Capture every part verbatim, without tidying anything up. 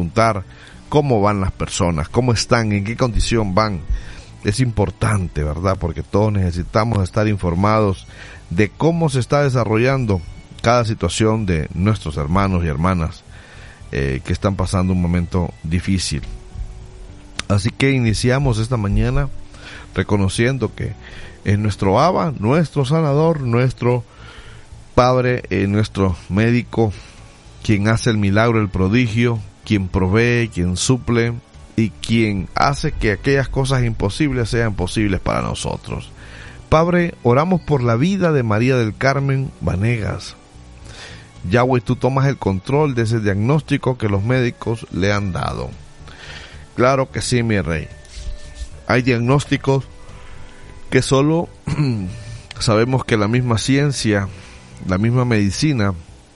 preguntar cómo van las personas, cómo están, en qué condición van. Es importante, ¿verdad? Porque todos necesitamos estar informados de cómo se está desarrollando cada situación de nuestros hermanos y hermanas eh, que están pasando un momento difícil. Así que iniciamos esta mañana reconociendo que es nuestro Abba, nuestro sanador, nuestro Padre, eh, nuestro médico, quien hace el milagro, el prodigio, quien provee, quien suple y quien hace que aquellas cosas imposibles sean posibles para nosotros. Padre, oramos por la vida de María del Carmen Vanegas. Yahweh, tú tomas el control de ese diagnóstico que los médicos le han dado. Claro que sí, mi rey. Hay diagnósticos que solo sabemos que la misma ciencia, la misma medicina,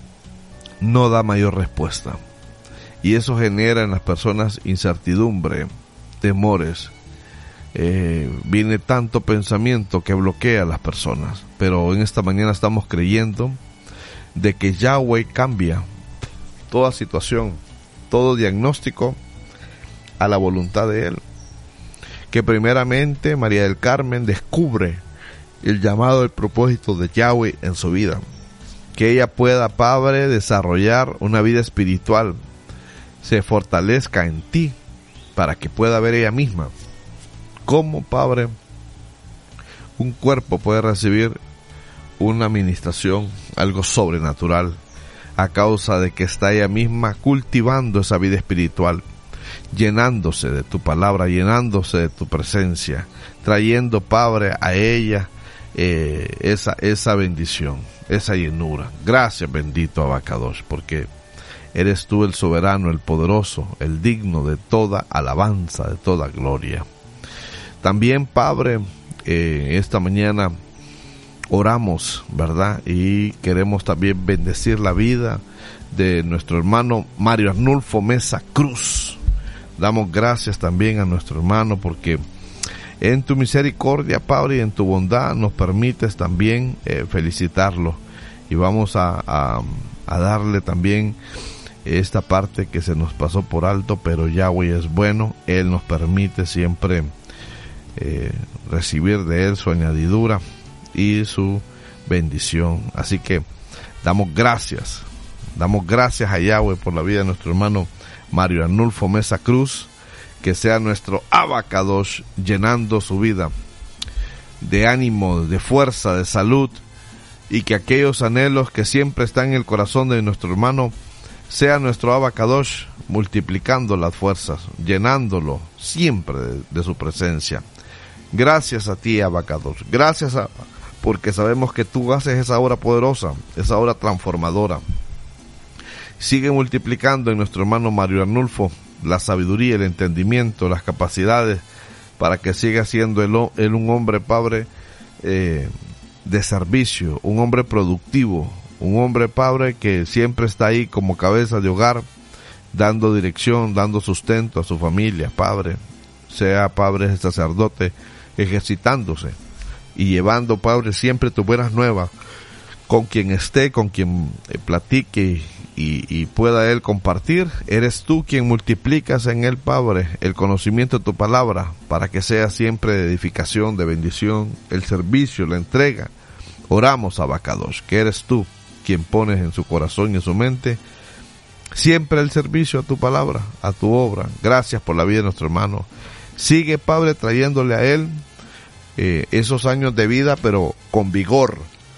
no da mayor respuesta. Y eso genera en las personas incertidumbre, temores. Eh, viene tanto pensamiento que bloquea a las personas. Pero en esta mañana estamos creyendo de que Yahweh cambia toda situación, todo diagnóstico a la voluntad de Él. Que primeramente María del Carmen descubre el llamado, el propósito de Yahweh en su vida. Que ella pueda, Padre, desarrollar una vida espiritual, se fortalezca en ti, para que pueda ver ella misma cómo, Padre, un cuerpo puede recibir una administración, algo sobrenatural, a causa de que está ella misma cultivando esa vida espiritual, llenándose de tu palabra, llenándose de tu presencia, trayendo, Padre, a ella eh, esa, esa bendición, esa llenura. Gracias, bendito Abacadosh, porque eres tú el soberano, el poderoso, el digno de toda alabanza, de toda gloria. También, Padre, eh, esta mañana oramos, ¿verdad? Y queremos también bendecir la vida de nuestro hermano Mario Arnulfo Mesa Cruz. Damos gracias también a nuestro hermano porque en tu misericordia, Padre, y en tu bondad nos permites también eh, felicitarlo. Y vamos a, a, a darle también esta parte que se nos pasó por alto, pero Yahweh es bueno. Él nos permite siempre eh, recibir de Él su añadidura y su bendición. Así que damos gracias, damos gracias a Yahweh por la vida de nuestro hermano Mario Arnulfo Mesa Cruz, que sea nuestro Abacadosh llenando su vida de ánimo, de fuerza, de salud, y que aquellos anhelos que siempre están en el corazón de nuestro hermano sea nuestro Abacadosh multiplicando las fuerzas, llenándolo siempre de, de su presencia. Gracias a ti, Abacadosh, gracias a, porque sabemos que tú haces esa obra poderosa, esa obra transformadora. Sigue multiplicando en nuestro hermano Mario Arnulfo la sabiduría, el entendimiento, las capacidades, para que siga siendo él, él un hombre, Padre, eh, de servicio, un hombre productivo, un hombre, Padre, que siempre está ahí como cabeza de hogar, dando dirección, dando sustento a su familia, Padre. Sea, Padre, sacerdote, ejercitándose y llevando, Padre, siempre tus buenas nuevas con quien esté, con quien eh, platique y, y pueda él compartir. Eres tú quien multiplicas en él, Padre, el conocimiento de tu palabra, para que sea siempre de edificación, de bendición, el servicio, la entrega. Oramos, Abacadosh, que eres tú quien pones en su corazón y en su mente siempre el servicio a tu palabra, a tu obra. Gracias por la vida de nuestro hermano. Sigue, Padre, trayéndole a él eh, esos años de vida, pero con vigor.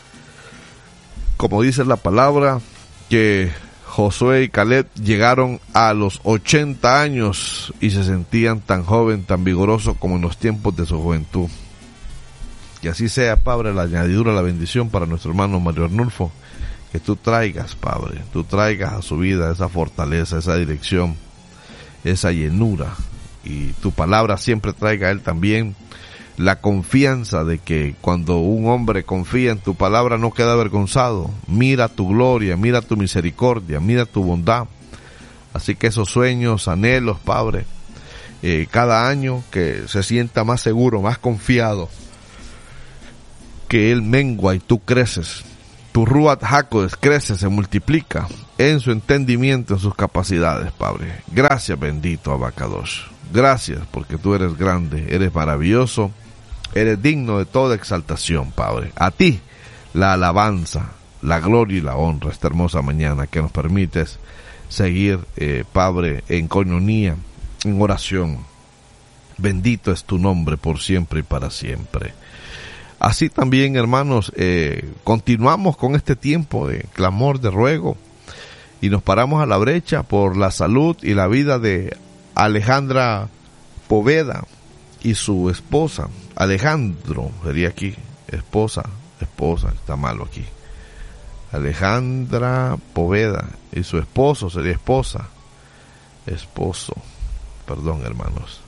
Como dice la palabra, que Josué y Caleb llegaron a los ochenta años y se sentían tan joven, tan vigoroso como en los tiempos de su juventud. Que así sea, Padre, la añadidura, la bendición para nuestro hermano Mario Arnulfo. Que tú traigas, Padre, tú traigas a su vida esa fortaleza, esa dirección, esa llenura. Y tu palabra siempre traiga a él también la confianza de que cuando un hombre confía en tu palabra no queda avergonzado. Mira tu gloria, mira tu misericordia, mira tu bondad. Así que esos sueños, anhelos, Padre, eh, cada año que se sienta más seguro, más confiado, que él mengua y tú creces. Tu Ruach HaKodesh crece, se multiplica en su entendimiento, en sus capacidades, Padre. Gracias, bendito Abacadosh. Gracias porque tú eres grande, eres maravilloso, eres digno de toda exaltación, Padre. A ti la alabanza, la gloria y la honra esta hermosa mañana que nos permites seguir, eh, Padre, en coinonía, en oración. Bendito es tu nombre por siempre y para siempre. Así también, hermanos, eh, continuamos con este tiempo de clamor, de ruego, y nos paramos a la brecha por la salud y la vida de Alejandra Poveda y su esposa. Alejandro sería aquí, esposa, esposa, está malo aquí. Alejandra Poveda y su esposo sería esposa, esposo, perdón, hermanos.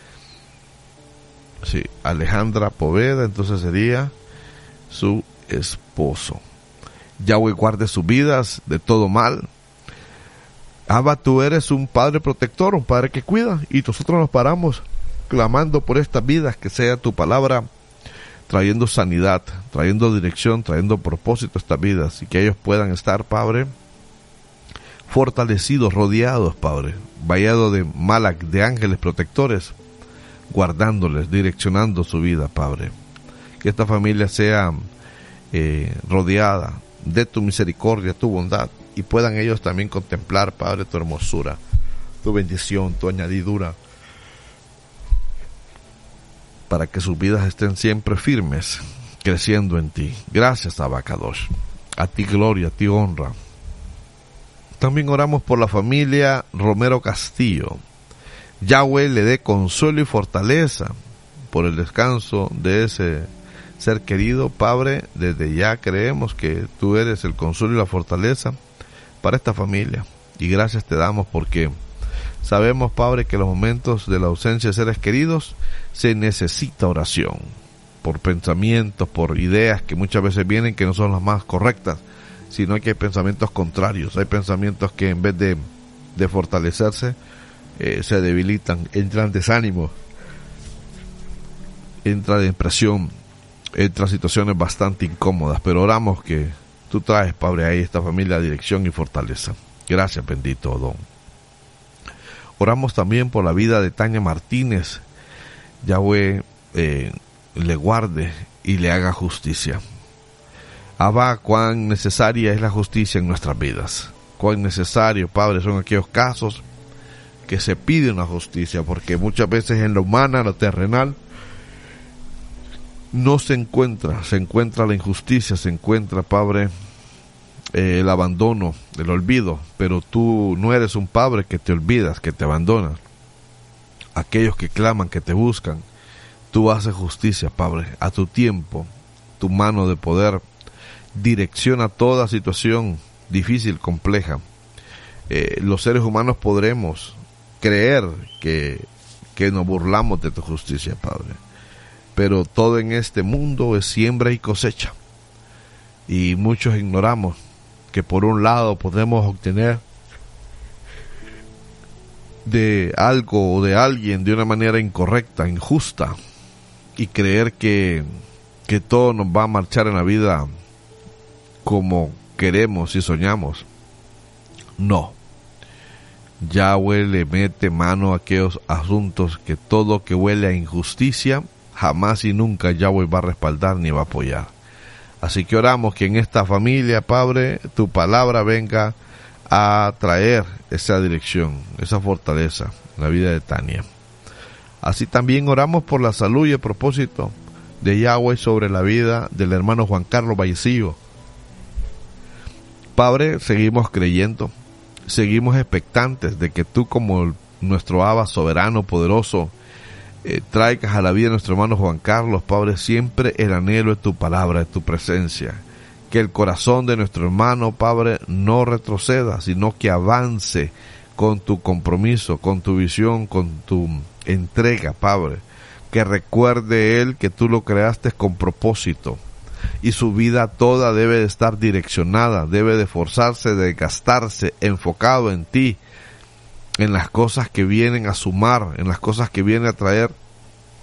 Sí, Alejandra Poveda, entonces sería su esposo. Yahweh guarde sus vidas de todo mal. Abba, tú eres un padre protector, un padre que cuida, y nosotros nos paramos clamando por estas vidas, que sea tu palabra trayendo sanidad, trayendo dirección, trayendo propósito a estas vidas, y que ellos puedan estar, Padre, fortalecidos, rodeados, Padre, vallados de malak, de ángeles protectores, guardándoles, direccionando su vida, Padre. Que esta familia sea eh, rodeada de tu misericordia, tu bondad, y puedan ellos también contemplar, Padre, tu hermosura, tu bendición, tu añadidura, para que sus vidas estén siempre firmes, creciendo en ti. Gracias, Abacadosh. A ti gloria, a ti honra. También oramos por la familia Romero Castillo. Yahweh le dé consuelo y fortaleza por el descanso de ese ser querido, Padre. Desde ya creemos que tú eres el consuelo y la fortaleza para esta familia, y gracias te damos porque sabemos, Padre, que en los momentos de la ausencia de seres queridos se necesita oración por pensamientos, por ideas que muchas veces vienen que no son las más correctas, sino que hay pensamientos contrarios, hay pensamientos que en vez de, de fortalecerse Eh, se debilitan, entran desánimo, entra depresión, entra situaciones bastante incómodas, pero oramos que tú traes, Padre, ahí esta familia dirección y fortaleza. Gracias, bendito Don. Oramos también por la vida de Tania Martínez. Yahweh eh, le guarde y le haga justicia. Abba, cuán necesaria es la justicia en nuestras vidas, cuán necesario, Padre, son aquellos casos que se pide una justicia, porque muchas veces en lo humana, lo terrenal, no se encuentra, se encuentra la injusticia, se encuentra, Padre, eh, el abandono, el olvido, pero tú no eres un Padre que te olvidas, que te abandonas. Aquellos que claman, que te buscan, tú haces justicia, Padre, a tu tiempo. Tu mano de poder direcciona toda situación difícil, compleja. Eh, los seres humanos podremos creer que, que nos burlamos de tu justicia, Padre, pero todo en este mundo es siembra y cosecha, y muchos ignoramos que por un lado podemos obtener de algo o de alguien de una manera incorrecta, injusta, y creer que, que todo nos va a marchar en la vida como queremos y soñamos. No. Yahweh le mete mano a aquellos asuntos que todo que huele a injusticia, jamás y nunca Yahweh va a respaldar ni va a apoyar. Así que oramos que en esta familia, Padre, tu palabra venga a traer esa dirección, esa fortaleza en la vida de Tania. Así también oramos por la salud y el propósito de Yahweh sobre la vida del hermano Juan Carlos Vallecillo. Padre, seguimos creyendo, seguimos expectantes de que tú, como nuestro Abba soberano, poderoso, eh, traigas a la vida de nuestro hermano Juan Carlos, Padre, siempre el anhelo de tu palabra, de tu presencia. Que el corazón de nuestro hermano, Padre, no retroceda, sino que avance con tu compromiso, con tu visión, con tu entrega, Padre. Que recuerde él que tú lo creaste con propósito, y su vida toda debe de estar direccionada, debe de esforzarse, de gastarse, enfocado en ti, en las cosas que vienen a sumar, en las cosas que vienen a traer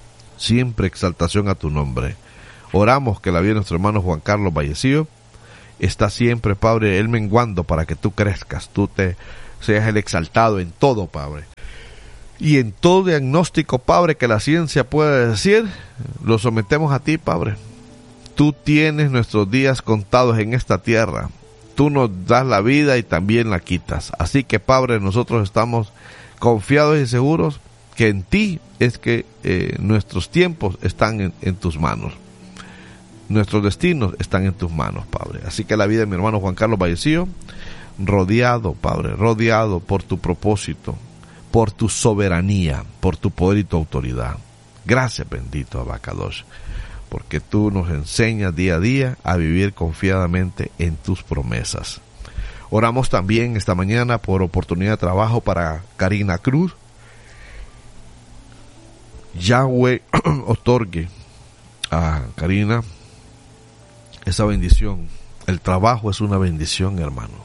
siempre exaltación a tu nombre. Oramos que la vida de nuestro hermano Juan Carlos Vallecillo está siempre, Padre, Él menguando para que tú crezcas, tú te seas el exaltado en todo, Padre. Y en todo diagnóstico, Padre, que la ciencia puede decir, lo sometemos a ti, Padre. Tú tienes nuestros días contados en esta tierra. Tú nos das la vida y también la quitas. Así que, Padre, nosotros estamos confiados y seguros que en ti es que eh, nuestros tiempos están en, en tus manos. Nuestros destinos están en tus manos, Padre. Así que la vida de mi hermano Juan Carlos Vallecillo, rodeado, Padre, rodeado por tu propósito, por tu soberanía, por tu poder y tu autoridad. Gracias, bendito Abacadosh, porque tú nos enseñas día a día a vivir confiadamente en tus promesas. Oramos también esta mañana por oportunidad de trabajo para Karina Cruz. Yahweh otorgue a Karina esa bendición. El trabajo es una bendición, hermano.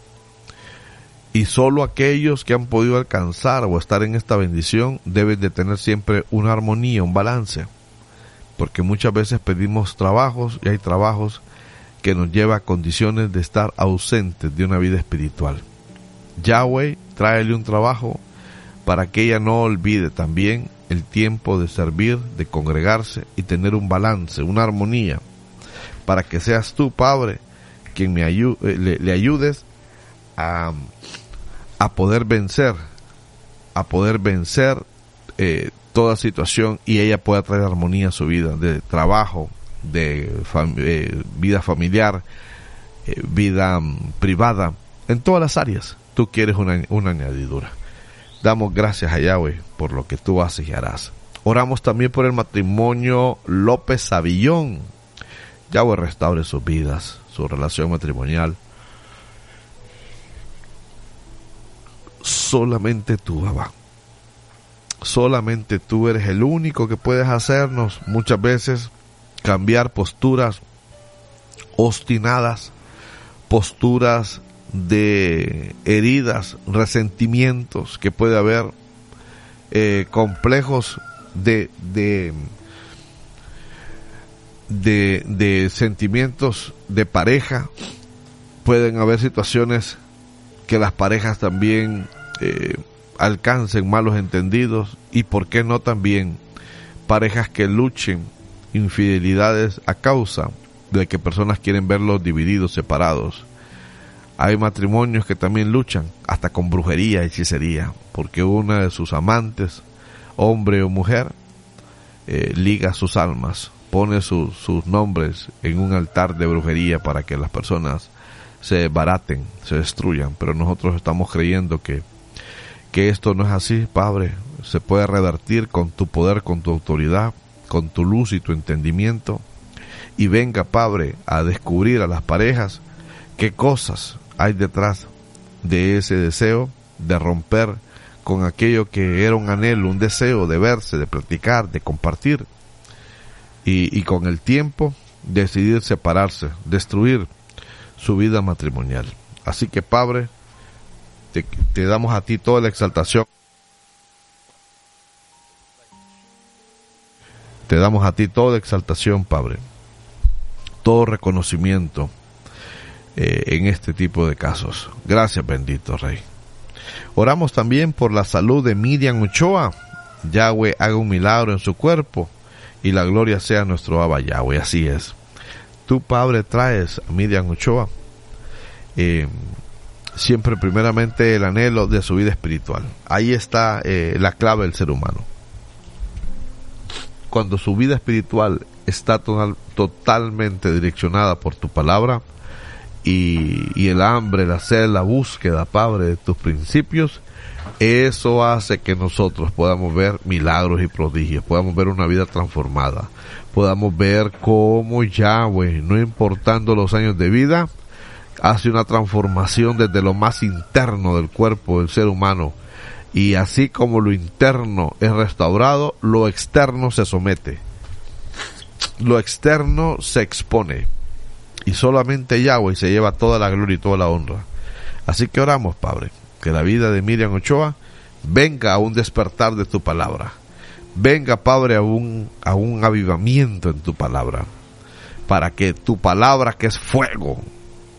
Y solo aquellos que han podido alcanzar o estar en esta bendición deben de tener siempre una armonía, un balance. Porque muchas veces pedimos trabajos y hay trabajos que nos llevan a condiciones de estar ausentes de una vida espiritual. Yahweh, tráele un trabajo para que ella no olvide también el tiempo de servir, de congregarse y tener un balance, una armonía, para que seas tú, Padre, quien me ayude, le, le ayudes a, a poder vencer, a poder vencer eh, toda situación y ella pueda traer armonía a su vida, de trabajo, de fam, eh, vida familiar, eh, vida um, privada, en todas las áreas. Tú quieres una, una añadidura. Damos gracias a Yahweh por lo que tú haces y harás. Oramos también por el matrimonio López Avillón. Yahweh restaure sus vidas, su relación matrimonial. Solamente tú, Abba. Solamente tú eres el único que puedes hacernos muchas veces cambiar posturas obstinadas, posturas de heridas, resentimientos que puede haber, eh, complejos de, de, de, de sentimientos de pareja. Pueden haber situaciones que las parejas también eh, alcancen malos entendidos y por qué no también parejas que luchen infidelidades a causa de que personas quieren verlos divididos, separados. Hay matrimonios que también luchan hasta con brujería y hechicería, porque una de sus amantes, hombre o mujer, eh, liga sus almas, pone su, sus nombres en un altar de brujería para que las personas se baraten, se destruyan. Pero nosotros estamos creyendo que, que esto no es así, Padre. Se puede revertir con tu poder, con tu autoridad, con tu luz y tu entendimiento. Y venga, Padre, a descubrir a las parejas qué cosas hay detrás de ese deseo de romper con aquello que era un anhelo, un deseo de verse, de platicar, de compartir, y, y con el tiempo decidir separarse, destruir su vida matrimonial. Así que, Padre, te, te damos a ti toda la exaltación, te damos a ti toda exaltación, Padre, todo reconocimiento Eh, en este tipo de casos. Gracias, bendito Rey. Oramos también por la salud de Miriam Ochoa. Yahweh haga un milagro en su cuerpo y la gloria sea nuestro Abba Yahweh. Así es. Tú, Padre, traes a Miriam Ochoa eh, siempre primeramente el anhelo de su vida espiritual. Ahí está eh, la clave del ser humano. Cuando su vida espiritual está total, totalmente direccionada por tu palabra, Y, y el hambre, la sed, la búsqueda, Padre, de tus principios, eso hace que nosotros podamos ver milagros y prodigios, podamos ver una vida transformada, podamos ver cómo Yahweh, no importando los años de vida, hace una transformación desde lo más interno del cuerpo del ser humano, y así como lo interno es restaurado, lo externo se somete, lo externo se expone. Y solamente Yahweh se lleva toda la gloria y toda la honra. Así que oramos, Padre, que la vida de Miriam Ochoa venga a un despertar de tu palabra. Venga, Padre, a un, a un avivamiento en tu palabra. Para que tu palabra, que es fuego,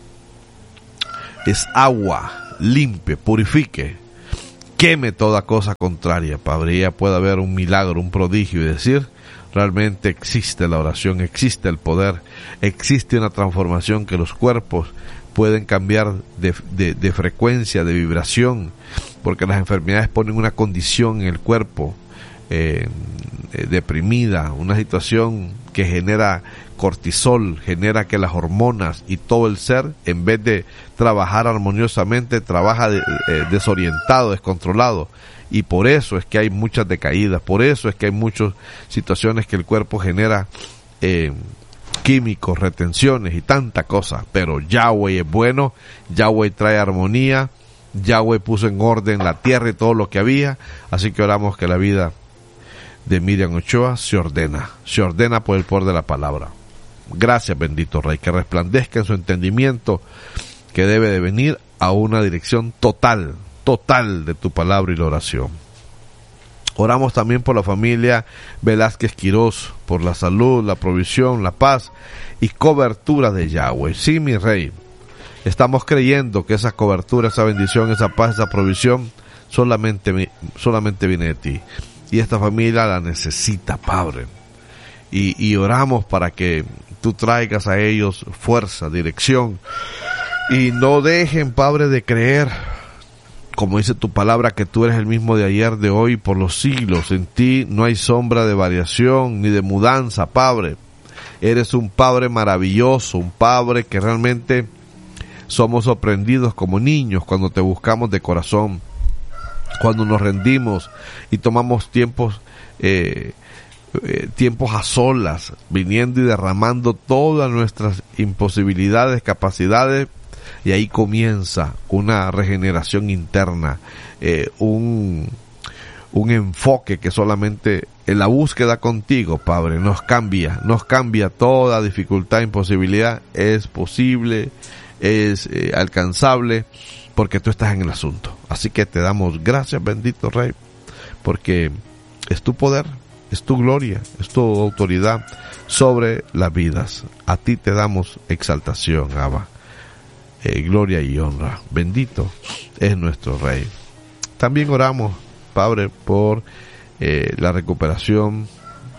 es agua, limpie, purifique, queme toda cosa contraria, Padre, y ya pueda haber un milagro, un prodigio y decir, realmente existe la oración, existe el poder, existe una transformación que los cuerpos pueden cambiar de, de, de frecuencia, de vibración, porque las enfermedades ponen una condición en el cuerpo eh, eh, deprimida, una situación que genera cortisol, genera que las hormonas y todo el ser, en vez de trabajar armoniosamente, trabaja de, eh, desorientado, descontrolado, y por eso es que hay muchas decaídas, por eso es que hay muchas situaciones que el cuerpo genera eh, químicos, retenciones y tanta cosa. Pero Yahweh es bueno, Yahweh trae armonía, Yahweh puso en orden la tierra y todo lo que había, así que oramos que la vida de Miriam Ochoa se ordena, se ordena por el poder de la palabra. Gracias, bendito Rey, que resplandezca en su entendimiento, que debe de venir a una dirección total, total de tu palabra y la oración. Oramos también por la familia Velázquez Quirós, por la salud, la provisión, la paz y cobertura de Yahweh. Sí, mi Rey, estamos creyendo que esa cobertura, esa bendición, esa paz, esa provisión solamente, solamente viene de ti. Y esta familia la necesita, Padre. Y, y oramos para que tú traigas a ellos fuerza, dirección, y no dejen, Padre, de creer, como dice tu palabra, que tú eres el mismo de ayer, de hoy, por los siglos. En ti no hay sombra de variación ni de mudanza, Padre. Eres un Padre maravilloso, un Padre que realmente somos sorprendidos como niños cuando te buscamos de corazón, cuando nos rendimos y tomamos tiempos, eh, eh, tiempos a solas, viniendo y derramando todas nuestras imposibilidades, capacidades. Y ahí comienza una regeneración interna, eh, un, un enfoque que solamente en la búsqueda contigo, Padre, nos cambia, nos cambia toda dificultad, imposibilidad, es posible, es eh, alcanzable, porque tú estás en el asunto. Así que te damos gracias, bendito Rey, porque es tu poder, es tu gloria, es tu autoridad sobre las vidas. A ti te damos exaltación, Abba. Eh, gloria y honra. Bendito es nuestro Rey. También oramos, Padre, por eh, la recuperación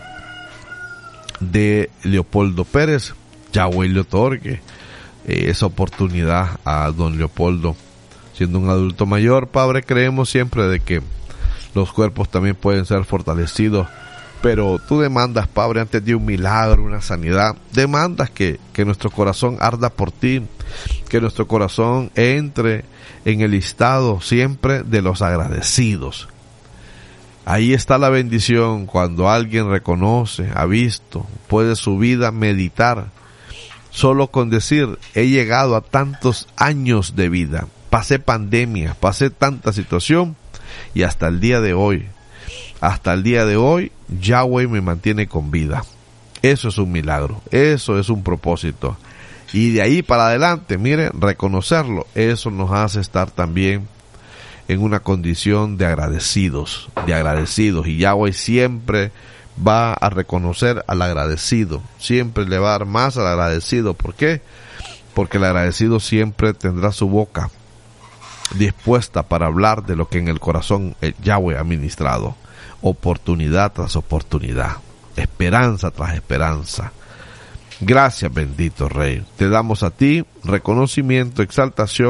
de Leopoldo Pérez. Yahweh le otorgue eh, esa oportunidad a don Leopoldo. Siendo un adulto mayor, Padre, creemos siempre de que los cuerpos también pueden ser fortalecidos, pero tú demandas, Padre, antes de un milagro, una sanidad, demandas que, que nuestro corazón arda por ti, que nuestro corazón entre en el listado siempre de los agradecidos. Ahí está la bendición cuando alguien reconoce, ha visto, puede su vida meditar, solo con decir, he llegado a tantos años de vida, pasé pandemia, pasé tanta situación y hasta el día de hoy, hasta el día de hoy, Yahweh me mantiene con vida. Eso es un milagro, eso es un propósito. Y de ahí para adelante, miren, reconocerlo, eso nos hace estar también en una condición de agradecidos, de agradecidos. Y Yahweh siempre va a reconocer al agradecido, siempre le va a dar más al agradecido. ¿Por qué? Porque el agradecido siempre tendrá su boca dispuesta para hablar de lo que en el corazón Yahweh ha ministrado. Oportunidad tras oportunidad, esperanza tras esperanza. Gracias, bendito Rey. Te damos a ti reconocimiento, exaltación